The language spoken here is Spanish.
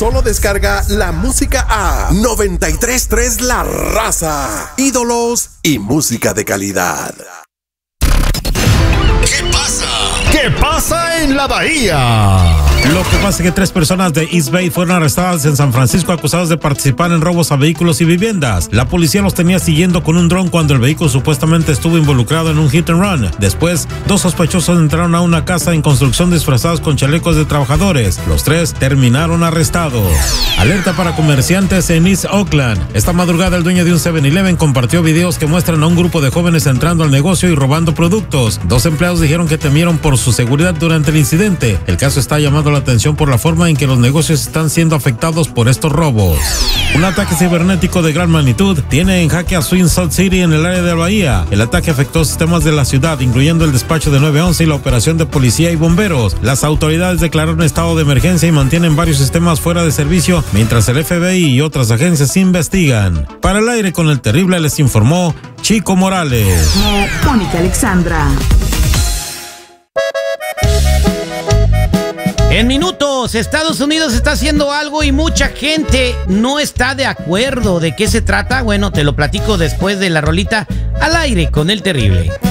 Solo descarga la música a 93.3 La Raza. Ídolos y música de calidad. ¿Qué pasa? ¿Qué pasa en la Bahía? Lo que pasa es que 3 personas de East Bay fueron arrestadas en San Francisco acusadas de participar en robos a vehículos y viviendas. La policía los tenía siguiendo con un dron cuando el vehículo supuestamente estuvo involucrado en un hit and run. Después, 2 sospechosos entraron a una casa en construcción disfrazados con chalecos de trabajadores. Los 3 terminaron arrestados. Alerta para comerciantes en East Oakland. Esta madrugada el dueño de un 7-Eleven compartió videos que muestran a un grupo de jóvenes entrando al negocio y robando productos. 2 empleados dijeron que temieron por su seguridad durante el incidente. El caso está llamando la atención por la forma en que los negocios están siendo afectados por estos robos. Un ataque cibernético de gran magnitud tiene en jaque a Twin Salt City en el área de la Bahía. El ataque afectó sistemas de la ciudad, incluyendo el despacho de 911 y la operación de policía y bomberos. Las autoridades declararon estado de emergencia y mantienen varios sistemas fuera de servicio, mientras el FBI y otras agencias investigan. Para el aire con el terrible les informó Chico Morales. Mónica Alexandra. En minutos, Estados Unidos está haciendo algo y mucha gente no está de acuerdo. ¿De qué se trata? Bueno, te lo platico después de la rolita Al aire con el terrible.